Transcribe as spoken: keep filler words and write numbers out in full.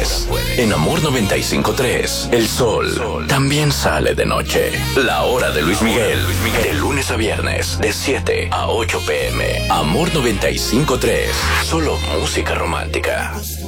puedes. En Amor noventa y cinco punto tres, el sol también sale de noche. La hora de Luis Miguel, de lunes a viernes, de siete a ocho pm. Amor noventa y cinco punto tres, solo música romántica.